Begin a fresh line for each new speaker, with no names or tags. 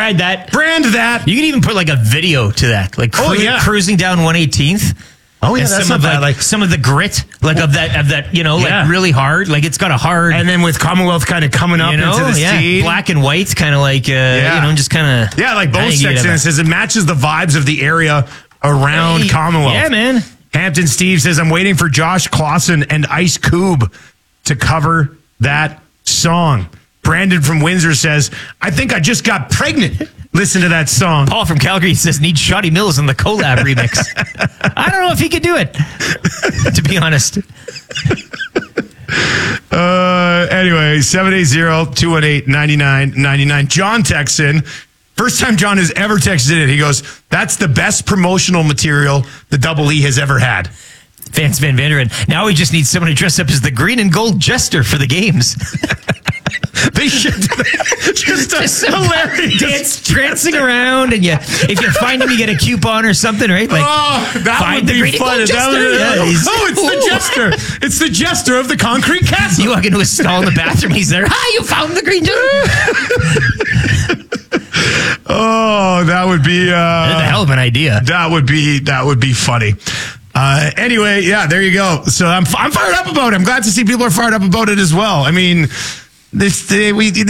ride that.
Brand that.
You can even put like a video to that, like cruising down 118th.
Oh yeah, that's not bad.
Like some of the grit, like of that, like really hard. Like it's got a hard,
and then with Commonwealth kind of coming up into the scene,
black and white, kind of like just kind of
like both sections. Says it matches the vibes of the area around Commonwealth.
Yeah, man.
Hampton Steve says I'm waiting for Josh Clausen and Ice Cube to cover that song. Brandon from Windsor says I think I just got pregnant. Listen to that song.
Paul from Calgary says need Shoddy Mills in the collab remix. I don't know if he could do it, to be honest.
Anyway, 780-218-9999. John texts in. First time John has ever texted in. He goes, that's the best promotional material the Double E has ever had.
Vance Van Vanderen. Now we just need someone to dress up as the green and gold jester for the games.
They should just hilarious
dancing around, and if you find him, you get a coupon or something, right? Like,
that would be fun. It's the jester. It's the jester of the concrete castle.
You walk into a stall in the bathroom, he's there. Hi, you found the green jester.
That would be
that's a hell of an idea.
That would be funny. Anyway, there you go. So I'm fired up about it. I'm glad to see people are fired up about it as well. I mean,